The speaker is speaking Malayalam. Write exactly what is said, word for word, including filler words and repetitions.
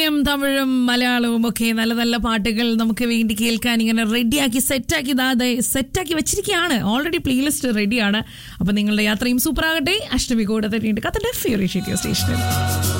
തമിഴും മലയാളവും ഒക്കെ നല്ല നല്ല പാട്ടുകൾ നമുക്ക് വേണ്ടി കേൾക്കാൻ ഇങ്ങനെ റെഡിയാക്കി സെറ്റാക്കി ഇതാതെ സെറ്റാക്കി വെച്ചിരിക്കുകയാണ്. ഓൾറെഡി പ്ലേലിസ്റ്റ് റെഡിയാണ്. അപ്പൊ നിങ്ങളുടെ യാത്രയും സൂപ്പർ ആകട്ടെ. അഷ്ടമി കൂടെ തന്നെയുണ്ട് കത്തന്റെ ഫേവറേറ്റ് സ്റ്റേഷനിൽ.